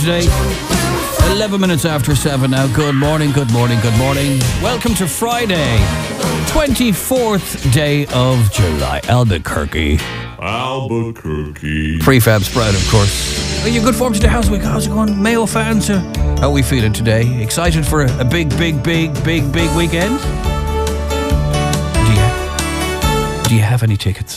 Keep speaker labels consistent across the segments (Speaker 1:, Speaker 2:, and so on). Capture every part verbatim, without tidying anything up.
Speaker 1: today. eleven minutes after seven now. Good morning, good morning, good morning. Welcome to Friday, twenty-fourth day of July. Albuquerque.
Speaker 2: Albuquerque.
Speaker 1: Prefab spread, of course. Are you in good form today? How's it, how's it going? Mayo fans, uh, how are we feeling today? Excited for a, a big, big, big, big, big weekend? Do you, do you have any tickets?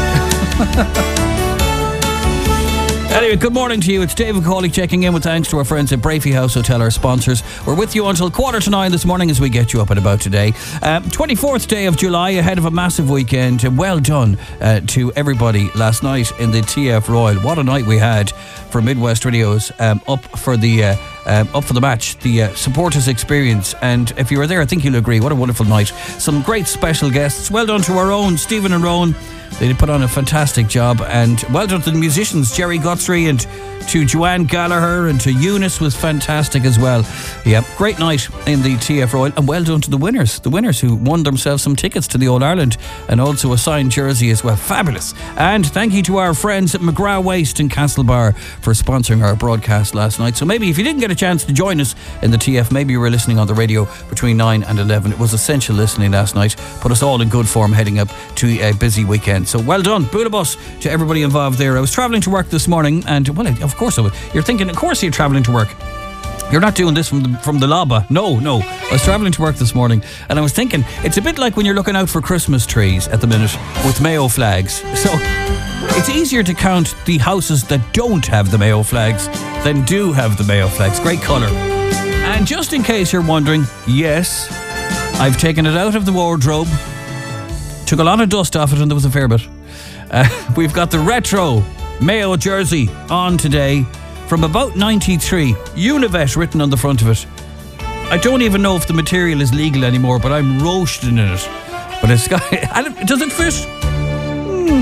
Speaker 1: Anyway, good morning to you. It's David Cawley checking in with thanks to our friends at Brafey House Hotel, our sponsors. We're with you until quarter to nine this morning as we get you up and about today. Um, twenty-fourth day of July, ahead of a massive weekend. Well done uh, to everybody last night in the T F Royal. What a night we had for Midwest Radios um, up for the... Uh, Um, up for the match, the uh, supporters experience. And if you were there, I think you'll agree, what a wonderful night. Some great special guests. Well done to our own Stephen and Rowan. They put on a fantastic job. And well done to the musicians, Jerry Guthrie, and to Joanne Gallagher, and to Eunice was fantastic as well. Yeah, great night in the T F Royal. And well done to the winners, the winners who won themselves some tickets to the All Ireland and also a signed jersey as well. Fabulous. And thank you to our friends at McGrath Waste in Castlebar for sponsoring our broadcast last night. So maybe if you didn't get a chance to join us in the T F, maybe you were listening on the radio between nine and eleven. It was essential listening last night. Put us all in good form heading up to a busy weekend. So well done. Boodabus to everybody involved there. I was travelling to work this morning and, well, of course I was. You're thinking, of course you're travelling to work. You're not doing this from the, from the Laba. No, no. I was travelling to work this morning and I was thinking, it's a bit like when you're looking out for Christmas trees at the minute with Mayo flags. So it's easier to count the houses that don't have the Mayo flags than do have the Mayo flags. Great colour. And just in case you're wondering, yes, I've taken it out of the wardrobe. Took a lot of dust off it and there was a fair bit. Uh, we've got the retro Mayo jersey on today from about ninety-three. Univet written on the front of it. I don't even know if the material is legal anymore, but I'm roasting in it. But it's got... Does it fit? Hmm.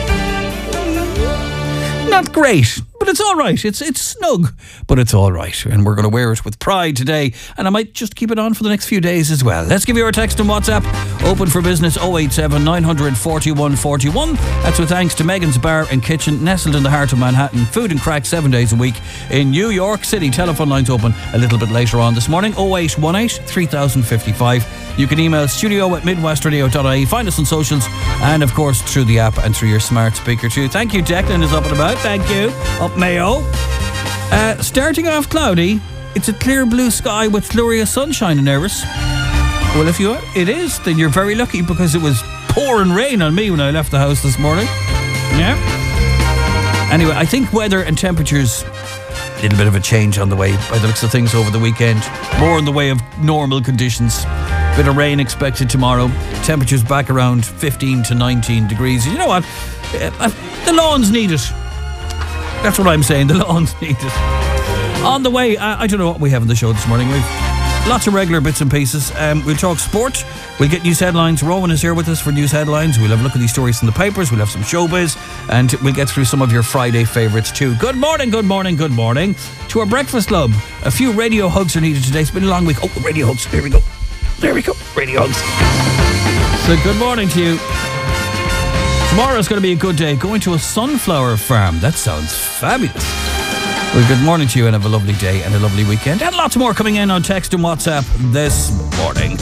Speaker 1: Not great, but it's all right. It's it's snug, but it's all right. And we're going to wear it with pride today. And I might just keep it on for the next few days as well. Let's give you our text and WhatsApp. Open for business oh eight seven, nine four one, four one. That's with thanks to Megan's Bar and Kitchen, nestled in the heart of Manhattan. Food and crack seven days a week in New York City. Telephone lines open a little bit later on this morning. oh eight one eight, three thousand fifty-five. You can email studio at midwestradio dot I E. Find us on socials and, of course, through the app and through your smart speaker too. Thank you, Declan is up and about. Thank you. Up Mayo. Uh, starting off cloudy, it's a clear blue sky with glorious sunshine in Erris. Well, if you are, it is, then you're very lucky because it was pouring rain on me when I left the house this morning. Yeah. Anyway, I think weather and temperatures, a little bit of a change on the way by the looks of things over the weekend. More in the way of normal conditions. Bit of rain expected tomorrow. Temperatures back around fifteen to nineteen degrees. You know what? Uh, the lawns need it. That's what I'm saying. The lawns need it. On the way, I, I don't know what we have in the show this morning. We've lots of regular bits and pieces. Um, we'll talk sport. We'll get news headlines. Rowan is here with us for news headlines. We'll have a look at these stories in the papers. We'll have some showbiz. And we'll get through some of your Friday favourites too. Good morning, good morning, good morning. To our breakfast club. A few radio hugs are needed today. It's been a long week. Oh, radio hugs. Here we go. There we go. Radio hugs. So good morning to you. Tomorrow's going to be a good day. Going to a sunflower farm. That sounds fabulous. Well, good morning to you and have a lovely day and a lovely weekend. And lots more coming in on text and WhatsApp this morning.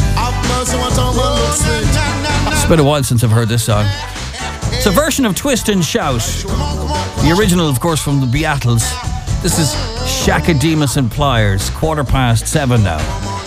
Speaker 1: It's been a while since I've heard this song. It's a version of Twist and Shout. The original, of course, from the Beatles. This is Shaka Demus and Pliers. Quarter past seven now.